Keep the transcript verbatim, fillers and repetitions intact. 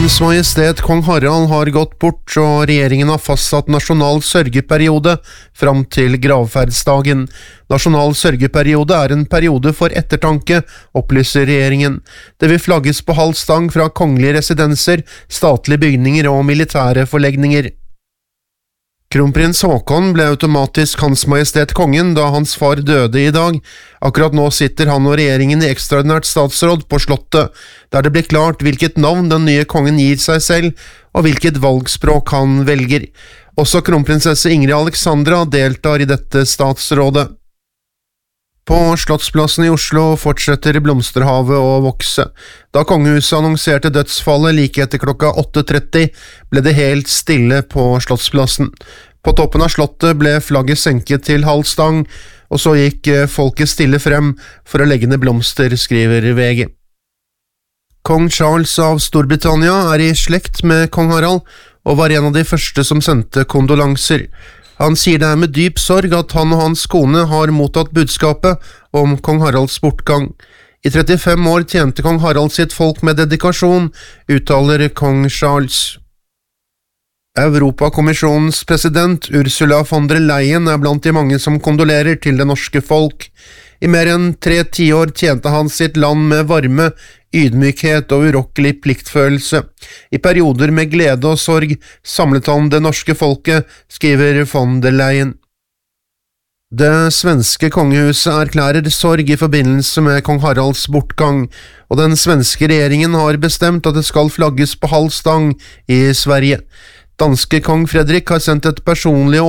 Hans Majestet Kong Harald har gått bort, og regjeringen har fastsatt nasjonal sørgeperiode fram til gravferdsdagen. Nasjonal sørgeperiode er en periode for ettertanke, opplyser regjeringen. Det vil flagges på halv stang fra kongelige residenser, statlige bygninger og militære forlegninger. Kronprins Haakon ble automatisk Hans Majestet Kongen da hans far døde i dag. Akkurat nå sitter han og regjeringen i ekstraordinært statsråd på Slottet, der det blir klart hvilket navn den nye kongen gir seg selv, og hvilket valgspråk han velger. Også kronprinsesse Ingrid Alexandra deltar i dette statsrådet. På Slottsplassen i Oslo fortsetter blomsterhavet å vokse. Da kongehuset annonserte dødsfallet like etter klokka åtte tretti, ble det helt stille på Slottsplassen. På toppen av slottet ble flagget senket til halv stang, og så gikk folket stille frem for å legge ned blomster, skriver V G. Kong Charles av Storbritannia er i slekt med kong Harald, og var en av de første som sendte kondolanser. Han sier det er med dyp sorg at han og hans kone har mottatt budskapet om kong Haralds bortgang. I trettifem år tjente kong Harald sitt folk med dedikasjon, uttaler kong Charles. Europakommisjonens president Ursula von der Leyen er blant de mange som kondolerer til det norske folk. I mer enn tre tiår tjente han sitt land med varme, ydmykhet og urokkelig pliktfølelse. I perioder med glede og sorg samlet han det norske folket, skriver von der Leyen. Det svenske kongehuset erklærer sorg i forbindelse med kong Haralds bortgang, og den svenske regjeringen har bestemt at det skal flagges på halv stang i Sverige. Danske kong Fredrik har sendt et personlig